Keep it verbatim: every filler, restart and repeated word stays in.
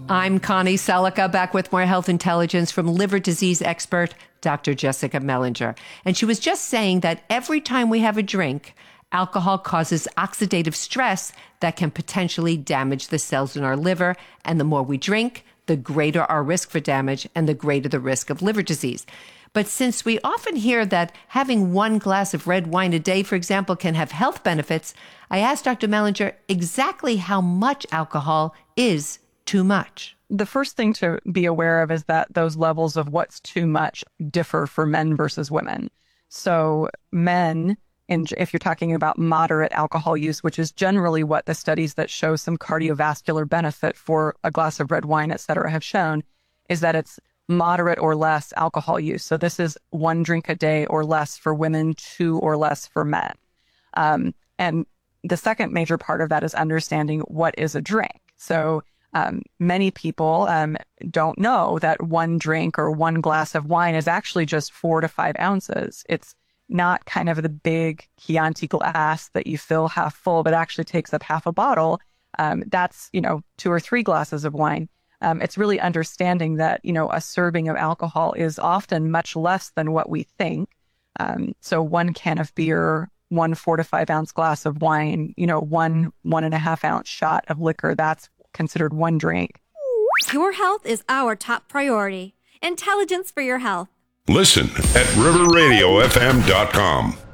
I'm Connie Selica, back with more health intelligence from liver disease expert Doctor Jessica Mellinger. And she was just saying that every time we have a drink, alcohol causes oxidative stress that can potentially damage the cells in our liver. And the more we drink, the greater our risk for damage and the greater the risk of liver disease. But since we often hear that having one glass of red wine a day, for example, can have health benefits, I asked Doctor Mellinger exactly how much alcohol is too much. The first thing to be aware of is that those levels of what's too much differ for men versus women. So men, in, if you're talking about moderate alcohol use, which is generally what the studies that show some cardiovascular benefit for a glass of red wine, et cetera, have shown, is that it's moderate or less alcohol use. So this is one drink a day or less for women, two or less for men. Um, and the second major part of that is understanding what is a drink. So Um, many people um, don't know that one drink or one glass of wine is actually just four to five ounces. It's not kind of the big Chianti glass that you fill half full, but actually takes up half a bottle. Um, that's, you know, two or three glasses of wine. Um, it's really understanding that, you know, a serving of alcohol is often much less than what we think. Um, so one can of beer, one four to five ounce glass of wine, you know, one one and a half ounce shot of liquor, that's considered one drink. Your health is our top priority. Intelligence for your health. Listen at river radio f m dot com.